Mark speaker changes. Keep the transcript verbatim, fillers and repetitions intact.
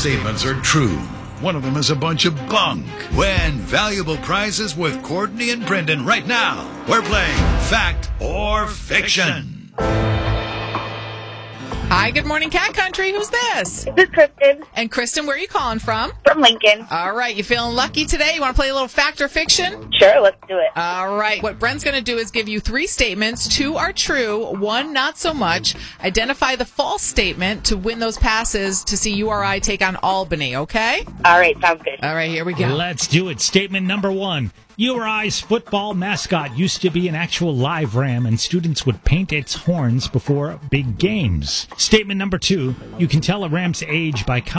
Speaker 1: statements are true. One of them is a bunch of bunk. Win valuable prizes with Courtney and Brendan right now. We're playing Fact or Fiction.
Speaker 2: Hi, good morning, Cat Country. Who's this?
Speaker 3: This is Kristen
Speaker 2: And Kristen, where are you calling from?
Speaker 3: from Lincoln.
Speaker 2: All right, you feeling lucky today? You want to play a little Fact or Fiction?
Speaker 3: Sure, let's do it.
Speaker 2: All right. What Brent's going to do is give you three statements. Two are true, one not so much. Identify the false statement to win those passes to see U R I take on Albany, okay?
Speaker 3: All right, sounds good.
Speaker 2: All right, here we go.
Speaker 4: Let's do it. Statement number one. U R I's football mascot used to be an actual live ram, and students would paint its horns before big games. Statement number two. You can tell a ram's age by